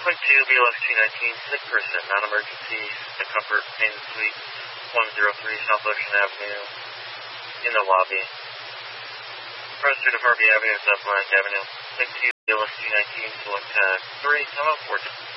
Click 2, BLS 219, sick person, non-emergency, the Comfort Main Suite, 103 South Ocean Avenue, in the lobby. Pursuit of Harvey Avenue, South Blank Avenue. Click 2, BLS 219, select 3, come up 14.